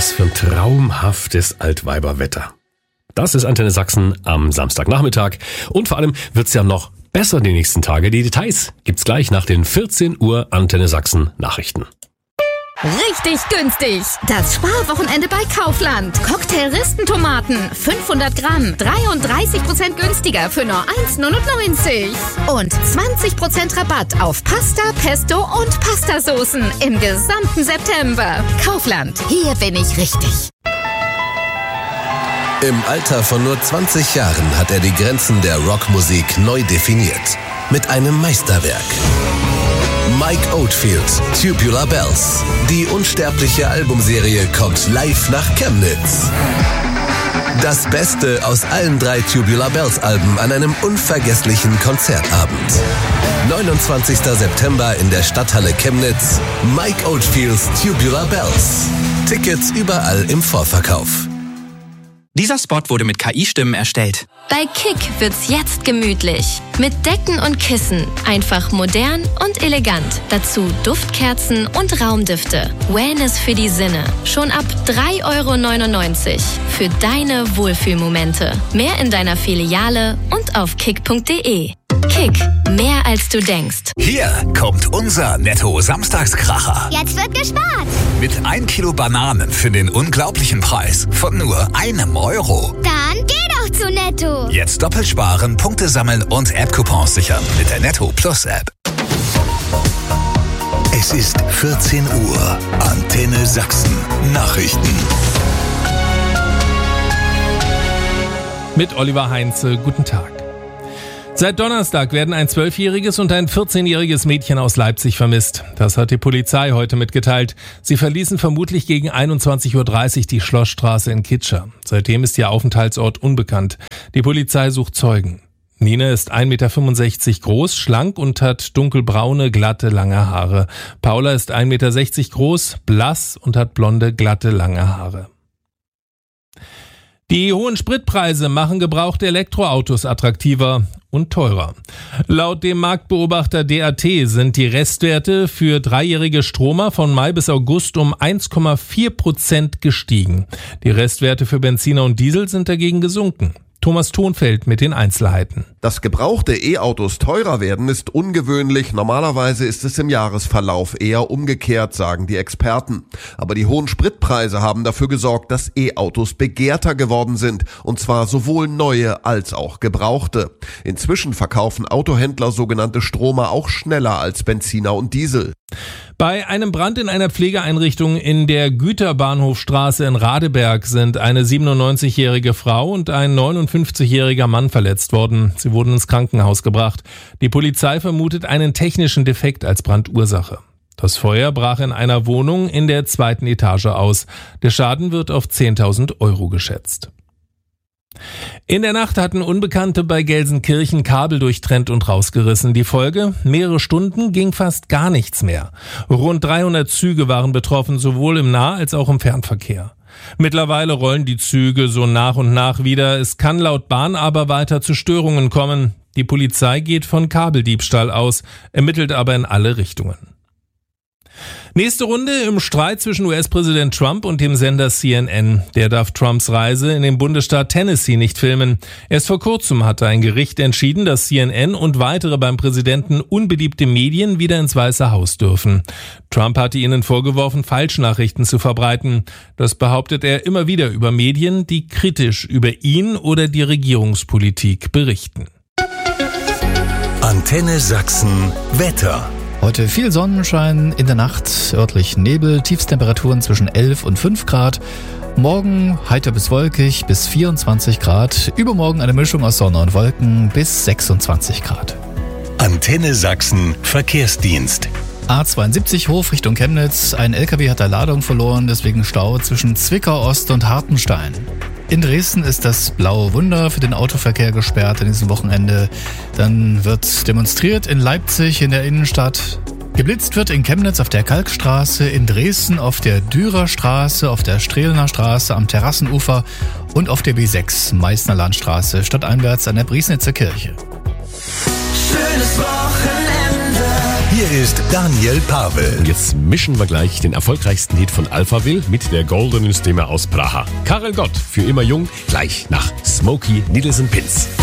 Was für ein traumhaftes Altweiberwetter. Das ist Antenne Sachsen am Samstagnachmittag. Und vor allem wird's ja noch besser die nächsten Tage. Die Details gibt's gleich nach den 14 Uhr Antenne Sachsen Nachrichten. Richtig günstig. Das Sparwochenende bei Kaufland. Cocktail-Ristentomaten 500 Gramm, 33% günstiger für nur 1,99. Und 20% Rabatt auf Pasta, Pesto und Pastasoßen im gesamten September. Kaufland, hier bin ich richtig. Im Alter von nur 20 Jahren hat er die Grenzen der Rockmusik neu definiert. Mit einem Meisterwerk. Mike Oldfield, Tubular Bells. Die unsterbliche Albumserie kommt live nach Chemnitz. Das Beste aus allen 3 Tubular Bells Alben an einem unvergesslichen Konzertabend. 29. September in der Stadthalle Chemnitz. Mike Oldfields Tubular Bells. Tickets überall im Vorverkauf. Dieser Spot wurde mit KI-Stimmen erstellt. Bei Kick wird's jetzt gemütlich. Mit Decken und Kissen. Einfach modern und elegant. Dazu Duftkerzen und Raumdüfte. Wellness für die Sinne. Schon ab 3,99 € für deine Wohlfühlmomente. Mehr in deiner Filiale und auf kick.de. Kick, mehr als du denkst. Hier kommt unser Netto-Samstagskracher. Jetzt wird gespart. Mit 1 Kilo Bananen für den unglaublichen Preis von nur €1. Dann geh doch zu Netto. Jetzt doppelt sparen, Punkte sammeln und App-Coupons sichern mit der Netto Plus App. Es ist 14 Uhr. Antenne Sachsen. Nachrichten. Mit Oliver Heinze, guten Tag. Seit Donnerstag werden ein 12-jähriges und ein 14-jähriges Mädchen aus Leipzig vermisst. Das hat die Polizei heute mitgeteilt. Sie verließen vermutlich gegen 21:30 Uhr die Schlossstraße in Kitscher. Seitdem ist ihr Aufenthaltsort unbekannt. Die Polizei sucht Zeugen. Nina ist 1,65 Meter groß, schlank und hat dunkelbraune, glatte, lange Haare. Paula ist 1,60 Meter groß, blass und hat blonde, glatte, lange Haare. Die hohen Spritpreise machen gebrauchte Elektroautos attraktiver und teurer. Laut dem Marktbeobachter DAT sind die Restwerte für 3-jährige Stromer von Mai bis August um 1,4% gestiegen. Die Restwerte für Benziner und Diesel sind dagegen gesunken. Thomas Thonfeld mit den Einzelheiten. Dass gebrauchte E-Autos teurer werden, ist ungewöhnlich. Normalerweise ist es im Jahresverlauf eher umgekehrt, sagen die Experten. Aber die hohen Spritpreise haben dafür gesorgt, dass E-Autos begehrter geworden sind. Und zwar sowohl neue als auch gebrauchte. Inzwischen verkaufen Autohändler sogenannte Stromer auch schneller als Benziner und Diesel. Bei einem Brand in einer Pflegeeinrichtung in der Güterbahnhofstraße in Radeberg sind eine 97-jährige Frau und ein 59-jähriger Mann verletzt worden. Sie wurden ins Krankenhaus gebracht. Die Polizei vermutet einen technischen Defekt als Brandursache. Das Feuer brach in einer Wohnung in der 2. Etage aus. Der Schaden wird auf 10.000 € geschätzt. In der Nacht hatten Unbekannte bei Gelsenkirchen Kabel durchtrennt und rausgerissen. Die Folge? Mehrere Stunden ging fast gar nichts mehr. Rund 300 Züge waren betroffen, sowohl im Nah- als auch im Fernverkehr. Mittlerweile rollen die Züge so nach und nach wieder. Es kann laut Bahn aber weiter zu Störungen kommen. Die Polizei geht von Kabeldiebstahl aus, ermittelt aber in alle Richtungen. Nächste Runde im Streit zwischen US-Präsident Trump und dem Sender CNN. Der darf Trumps Reise in den Bundesstaat Tennessee nicht filmen. Erst vor kurzem hatte ein Gericht entschieden, dass CNN und weitere beim Präsidenten unbeliebte Medien wieder ins Weiße Haus dürfen. Trump hatte ihnen vorgeworfen, Falschnachrichten zu verbreiten. Das behauptet er immer wieder über Medien, die kritisch über ihn oder die Regierungspolitik berichten. Antenne Sachsen Wetter. Heute viel Sonnenschein, in der Nacht örtlich Nebel, Tiefstemperaturen zwischen 11 und 5 Grad. Morgen heiter bis wolkig bis 24 Grad. Übermorgen eine Mischung aus Sonne und Wolken bis 26 Grad. Antenne Sachsen Verkehrsdienst. A72 Hof Richtung Chemnitz. Ein LKW hat da Ladung verloren, deswegen Stau zwischen Zwickau Ost und Hartenstein. In Dresden ist das Blaue Wunder für den Autoverkehr gesperrt an diesem Wochenende. Dann wird demonstriert in Leipzig in der Innenstadt. Geblitzt wird in Chemnitz auf der Kalkstraße, in Dresden auf der Dürerstraße, auf der Strehlener Straße am Terrassenufer und auf der B6 Meißner Landstraße stadteinwärts an der Briesnitzer Kirche. Schönes Wochenende. Hier ist Daniel Pavel. Und jetzt mischen wir gleich den erfolgreichsten Hit von Alphaville mit der goldenen Stimme aus Praha. Karel Gott, für immer jung, gleich nach Smokey Needles and Pins.